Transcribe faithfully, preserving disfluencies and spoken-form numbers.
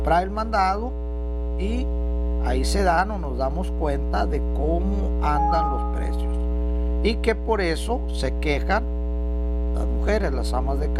comprar el mandado y ahí se dan o nos damos cuenta de cómo andan los precios y que por eso se quejan las mujeres, las amas de casa.